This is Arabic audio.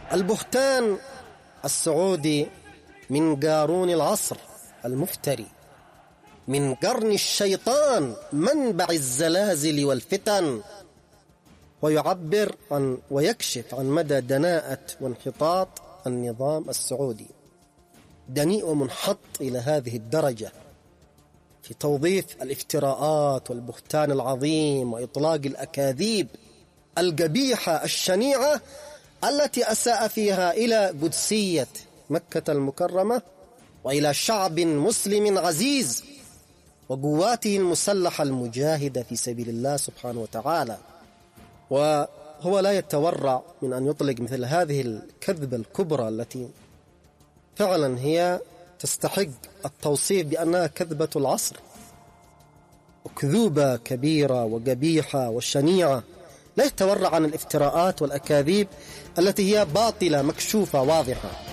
البهتان السعودي من قارون العصر المفتري، من قرن الشيطان منبع الزلازل والفتن، ويعبر عن ويكشف عن مدى دناءة وانحطاط النظام السعودي. دنيء ومنحط إلى هذه الدرجة في توظيف الافتراءات والبهتان العظيم وإطلاق الأكاذيب القبيحة الشنيعة التي أساء فيها إلى قدسية مكة المكرمة وإلى شعب مسلم عزيز وقواته المسلحة المجاهدة في سبيل الله سبحانه وتعالى. وهو لا يتورع من أن يطلق مثل هذه الكذبة الكبرى التي فعلا هي تستحق التوصيف بأنها كذبة العصر، وكذوبة كبيرة وقبيحة وشنيعة. لا يتورع عن الافتراءات والأكاذيب التي هي باطلة مكشوفة واضحة.